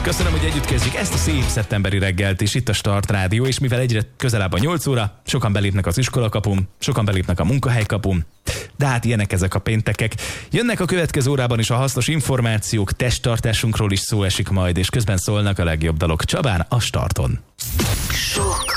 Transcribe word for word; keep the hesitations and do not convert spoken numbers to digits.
Köszönöm, hogy együtt kezdjük ezt a szép szeptemberi reggelt, és itt a Start Rádió, és mivel egyre közelebb a nyolc óra, sokan belépnek az iskolakapun, sokan belépnek a munkahelykapun, de hát ilyenek ezek a péntekek. Jönnek a következő órában is a hasznos információk, testtartásunkról is szó esik majd, és közben szólnak a legjobb dalok Csabán a Starton. Sok